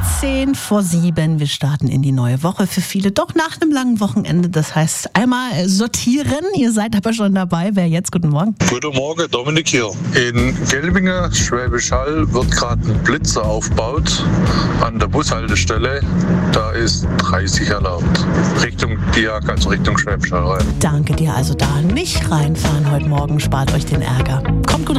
10:10. Wir starten in die neue Woche. Für viele doch nach einem langen Wochenende. Das heißt, einmal sortieren. Ihr seid aber schon dabei. Wer jetzt? Guten Morgen. Guten Morgen, Dominik hier. In Gelbingen, Schwäbisch Hall, wird gerade ein Blitzer aufgebaut an der Bushaltestelle. Da ist 30 erlaubt. Richtung Diag, also Richtung Schwäbisch Hall rein. Danke dir. Also da nicht reinfahren heute Morgen. Spart euch den Ärger. Kommt gut